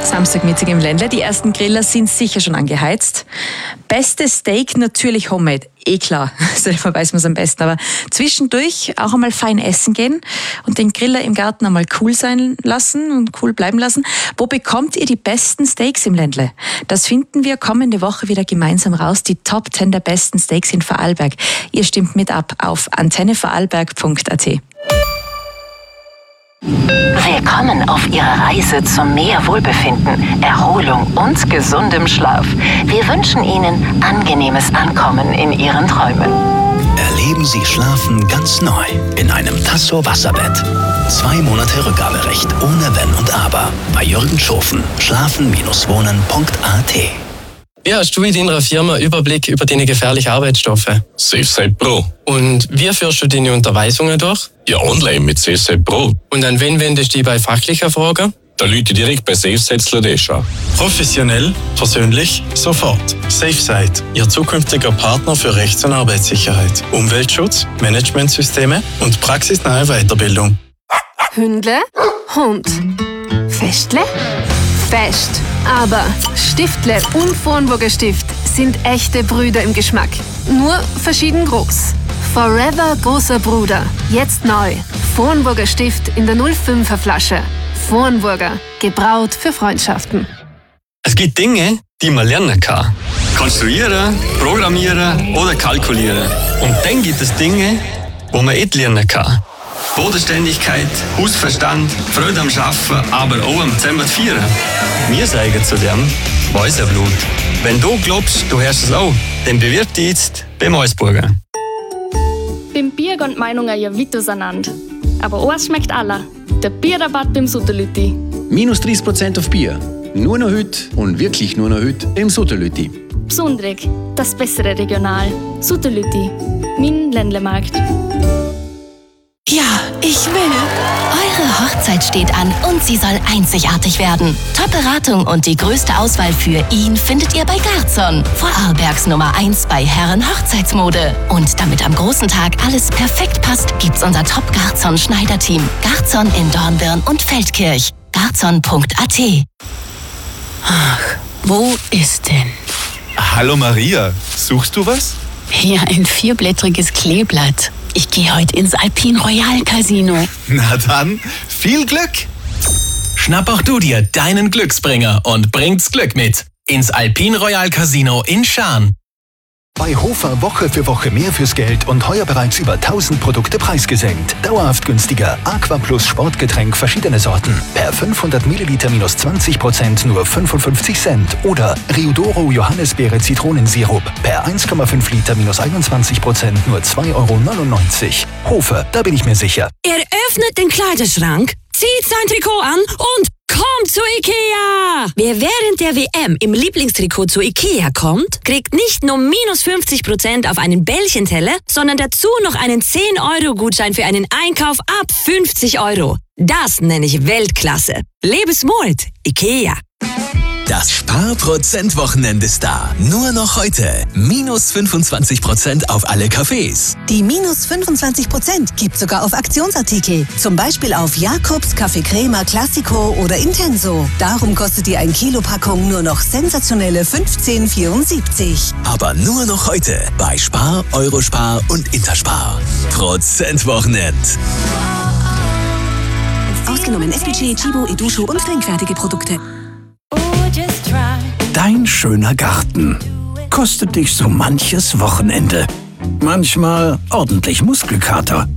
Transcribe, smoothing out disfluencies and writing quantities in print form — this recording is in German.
Samstagmittag im Ländle. Die ersten Griller sind sicher schon angeheizt. Bestes Steak natürlich Homemade. Eh klar, selber weiß man es am besten. Aber zwischendurch auch einmal fein essen gehen und den Griller im Garten einmal cool sein lassen und cool bleiben lassen. Wo bekommt ihr die besten Steaks im Ländle? Das finden wir kommende Woche wieder gemeinsam raus. Die Top 10 der besten Steaks in Vorarlberg. Ihr stimmt mit ab auf antennevorarlberg.at. Willkommen auf Ihrer Reise zu mehr Wohlbefinden, Erholung und gesundem Schlaf. Wir wünschen Ihnen angenehmes Ankommen in Ihren Träumen. Erleben Sie Schlafen ganz neu in einem Tasso Wasserbett. 2 Monate Rückgaberecht ohne Wenn und Aber. Bei Jürgen Schofen. Schlafen-wohnen.at. Wie hast du in deiner Firma Überblick über deine gefährlichen Arbeitsstoffe? SafeSite Pro. Und wie führst du deine Unterweisungen durch? Ja, online mit SafeSite Pro. Und an wen wendest du dich bei fachlicher Fragen? Da Leute direkt bei SafeSite Sladesha. Professionell, persönlich, sofort. SafeSite, Ihr zukünftiger Partner für Rechts- und Arbeitssicherheit, Umweltschutz, Managementsysteme und praxisnahe Weiterbildung. Hündle, Hund. Festle, Fest. Aber Stiftle und Vornburger Stift sind echte Brüder im Geschmack. Nur verschieden groß. Forever großer Bruder. Jetzt neu. Vornburger Stift in der 05er Flasche. Vornburger. Gebraut für Freundschaften. Es gibt Dinge, die man lernen kann. Konstruieren, programmieren oder kalkulieren. Und dann gibt es Dinge, wo man nicht lernen kann. Bodenständigkeit, Hausverstand, Freude am Arbeiten, aber auch am Zusammenfeiern. Wir sagen zu dem Mäuserblut. Wenn du glaubst, du hörst es auch, dann bewirb dich jetzt beim Mäusburger. Beim Bier gehen die Meinungen ja weit auseinander. Aber eins schmeckt alle. Der Bierrabatt beim Sutterlütti. Minus 30% auf Bier. Nur noch heute und wirklich nur noch heute im Sutterlütti. Besonderig, das bessere Regional. Sutterlütti, mein Ländlemarkt. Ja, ich will. Eure Hochzeit steht an und sie soll einzigartig werden. Top-Beratung und die größte Auswahl für ihn findet ihr bei Garzon. Vorarlbergs Nummer 1 bei Herren-Hochzeitsmode. Und damit am großen Tag alles perfekt passt, gibt's unser Top-Garzon-Schneiderteam. Garzon in Dornbirn und Feldkirch. Garzon.at. Ach, wo ist denn? Hallo Maria, suchst du was? Hier ein 4-blättriges Kleeblatt. Ich gehe heute ins Alpine Royal Casino. Na dann, viel Glück! Schnapp auch du dir deinen Glücksbringer und bringt's Glück mit ins Alpine Royal Casino in Schaan. Bei Hofer Woche für Woche mehr fürs Geld und heuer bereits über 1000 Produkte preisgesenkt. Dauerhaft günstiger. Aqua Plus Sportgetränk verschiedene Sorten. Per 500 Milliliter minus 20% nur 55 Cent. Oder Riodoro Johannisbeere Zitronensirup. Per 1,5 Liter minus 21% nur 2,99 €. Hofer, da bin ich mir sicher. Er öffnet den Kleiderschrank, zieht sein Trikot an und kommt zu Ikea! Wer während der WM im Lieblingstrikot zu Ikea kommt, kriegt nicht nur minus 50% auf einen Bällchenteller, sondern dazu noch einen 10-Euro-Gutschein für einen Einkauf ab 50 €. Das nenne ich Weltklasse. Lebensmut, Ikea. Das Sparprozent-Wochenende ist da. Nur noch heute. Minus 25% auf alle Cafés. Die minus 25% gibt sogar auf Aktionsartikel. Zum Beispiel auf Jakobs, Kaffee Crema, Classico oder Intenso. Darum kostet die 1-Kilo-Packung nur noch sensationelle 15,74. Aber nur noch heute bei Spar, Eurospar und Interspar. Prozentwochenend. Ausgenommen SPC, Chibo, Edusho und trinkfertige Produkte. Dein schöner Garten kostet dich so manches Wochenende. Manchmal ordentlich Muskelkater.